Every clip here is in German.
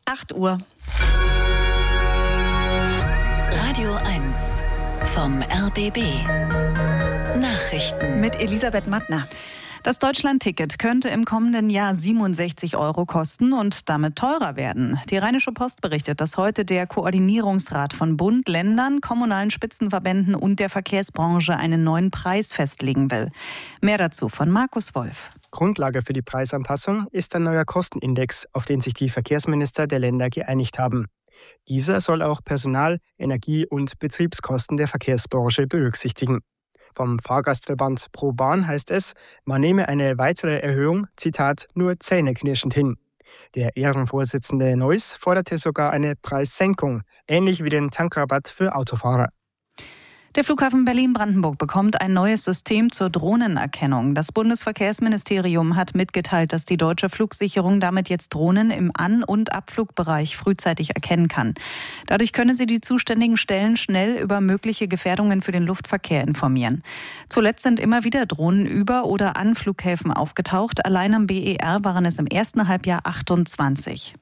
8 Uhr. Radio 1 vom RBB. Nachrichten Mit Elisabeth Mattner. Das Deutschland-Ticket könnte im kommenden Jahr 67 € kosten und damit teurer werden. Die Rheinische Post berichtet, dass heute der Koordinierungsrat von Bund, Ländern, kommunalen Spitzenverbänden und der Verkehrsbranche einen neuen Preis festlegen will. Mehr dazu von Markus Wolf. Grundlage für die Preisanpassung ist ein neuer Kostenindex, auf den sich die Verkehrsminister der Länder geeinigt haben. Dieser soll auch Personal-, Energie- und Betriebskosten der Verkehrsbranche berücksichtigen. Vom Fahrgastverband ProBahn heißt es, man nehme eine weitere Erhöhung, Zitat, nur zähneknirschend hin. Der Ehrenvorsitzende Neuss forderte sogar eine Preissenkung, ähnlich wie den Tankrabatt für Autofahrer. Der Flughafen Berlin-Brandenburg bekommt ein neues System zur Drohnenerkennung. Das Bundesverkehrsministerium hat mitgeteilt, dass die deutsche Flugsicherung damit jetzt Drohnen im An- und Abflugbereich frühzeitig erkennen kann. Dadurch könne sie die zuständigen Stellen schnell über mögliche Gefährdungen für den Luftverkehr informieren. Zuletzt sind immer wieder Drohnen über oder an Flughäfen aufgetaucht. Allein am BER waren es im ersten Halbjahr 28.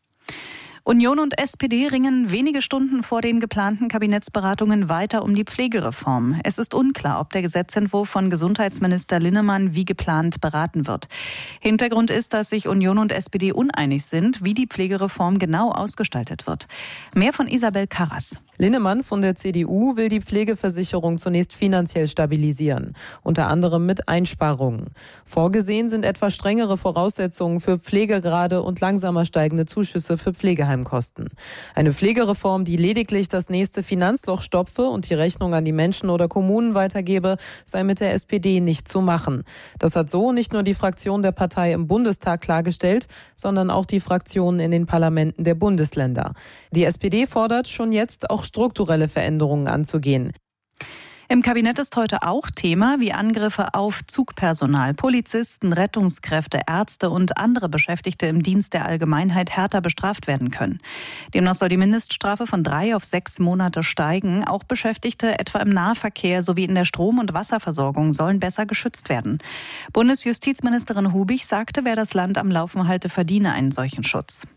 Union und SPD ringen wenige Stunden vor den geplanten Kabinettsberatungen weiter um die Pflegereform. Es ist unklar, ob der Gesetzentwurf von Gesundheitsminister Linnemann wie geplant beraten wird. Hintergrund ist, dass sich Union und SPD uneinig sind, wie die Pflegereform genau ausgestaltet wird. Mehr von Isabel Karras. Linnemann von der CDU will die Pflegeversicherung zunächst finanziell stabilisieren, unter anderem mit Einsparungen. Vorgesehen sind etwa strengere Voraussetzungen für Pflegegrade und langsamer steigende Zuschüsse für Pflegeheimkosten. Eine Pflegereform, die lediglich das nächste Finanzloch stopfe und die Rechnung an die Menschen oder Kommunen weitergebe, sei mit der SPD nicht zu machen. Das hat so nicht nur die Fraktion der Partei im Bundestag klargestellt, sondern auch die Fraktionen in den Parlamenten der Bundesländer. Die SPD fordert schon jetzt auch strukturelle Veränderungen anzugehen. Im Kabinett ist heute auch Thema, wie Angriffe auf Zugpersonal, Polizisten, Rettungskräfte, Ärzte und andere Beschäftigte im Dienst der Allgemeinheit härter bestraft werden können. Demnach soll die Mindeststrafe von 3 auf 6 Monate steigen. Auch Beschäftigte etwa im Nahverkehr sowie in der Strom- und Wasserversorgung sollen besser geschützt werden. Bundesjustizministerin Hubig sagte, wer das Land am Laufen halte, verdiene einen solchen Schutz.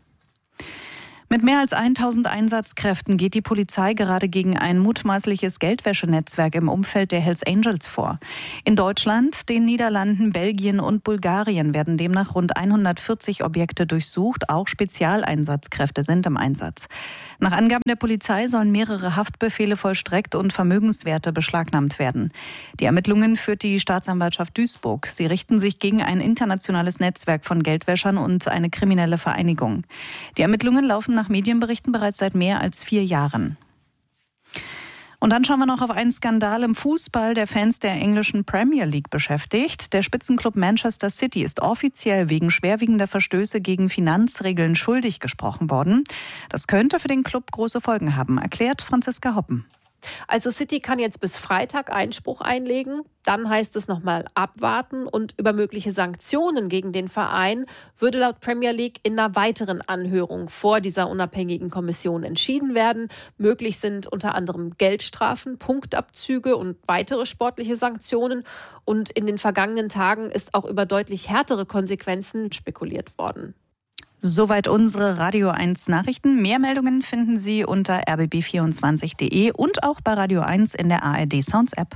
Mit mehr als 1000 Einsatzkräften geht die Polizei gerade gegen ein mutmaßliches Geldwäschenetzwerk im Umfeld der Hells Angels vor. In Deutschland, den Niederlanden, Belgien und Bulgarien werden demnach rund 140 Objekte durchsucht. Auch Spezialeinsatzkräfte sind im Einsatz. Nach Angaben der Polizei sollen mehrere Haftbefehle vollstreckt und Vermögenswerte beschlagnahmt werden. Die Ermittlungen führt die Staatsanwaltschaft Duisburg. Sie richten sich gegen ein internationales Netzwerk von Geldwäschern und eine kriminelle Vereinigung. Die Ermittlungen laufen nach Medienberichten bereits seit mehr als 4 Jahren. Und dann schauen wir noch auf einen Skandal im Fußball, der Fans der englischen Premier League beschäftigt. Der Spitzenclub Manchester City ist offiziell wegen schwerwiegender Verstöße gegen Finanzregeln schuldig gesprochen worden. Das könnte für den Club große Folgen haben, erklärt Franziska Hoppen. Also City kann jetzt bis Freitag Einspruch einlegen. Dann heißt es nochmal abwarten und über mögliche Sanktionen gegen den Verein würde laut Premier League in einer weiteren Anhörung vor dieser unabhängigen Kommission entschieden werden. Möglich sind unter anderem Geldstrafen, Punktabzüge und weitere sportliche Sanktionen. Und in den vergangenen Tagen ist auch über deutlich härtere Konsequenzen spekuliert worden. Soweit unsere Radio 1 Nachrichten. Mehr Meldungen finden Sie unter rbb24.de und auch bei Radio 1 in der ARD Sounds App.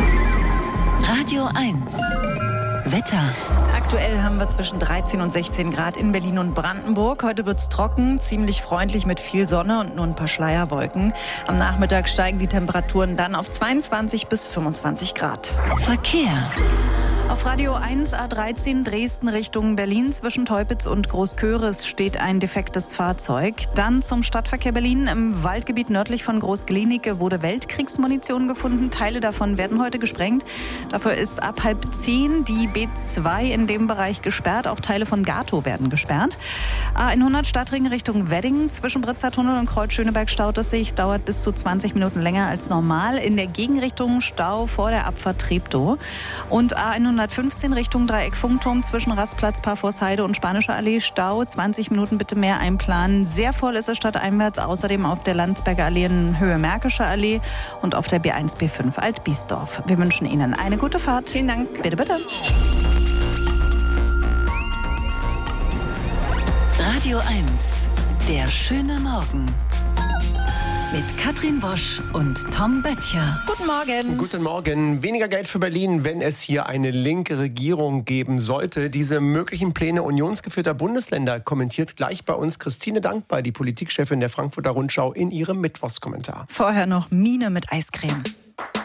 Radio 1 Wetter. Aktuell haben wir zwischen 13 und 16 Grad in Berlin und Brandenburg. Heute wird es trocken, ziemlich freundlich mit viel Sonne und nur ein paar Schleierwolken. Am Nachmittag steigen die Temperaturen dann auf 22 bis 25 Grad. Verkehr. Auf Radio 1 A13 Dresden Richtung Berlin zwischen Teupitz und Großköris steht ein defektes Fahrzeug. Dann zum Stadtverkehr Berlin. Im Waldgebiet nördlich von Groß-Glienicke wurde Weltkriegsmunition gefunden. Teile davon werden heute gesprengt. Dafür ist ab 9:30 die B2 in dem Bereich gesperrt. Auch Teile von Gatow werden gesperrt. A100 Stadtring Richtung Wedding zwischen Britzertunnel und Kreuz Schöneberg staut es sich. Dauert bis zu 20 Minuten länger als normal. In der Gegenrichtung Stau vor der Abfahrt Treptow. Und A115 Richtung Dreieck Funkturm zwischen Rastplatz, Parforceheide und Spanische Allee Stau. 20 Minuten bitte mehr einplanen. Sehr voll ist es stadteinwärts. Außerdem auf der Landsberger Allee in Höhe Märkische Allee und auf der B1 B5 Alt-Biesdorf. Wir wünschen Ihnen eine gute Fahrt. Vielen Dank. Bitte, bitte. Radio 1 Der schöne Morgen. Mit Katrin Wosch und Tom Böttcher. Guten Morgen. Guten Morgen. Weniger Geld für Berlin, wenn es hier eine linke Regierung geben sollte. Diese möglichen Pläne unionsgeführter Bundesländer kommentiert gleich bei uns Christine Dankbar, die Politikchefin der Frankfurter Rundschau, in ihrem Mittwochskommentar. Vorher noch Mine mit Eiscreme.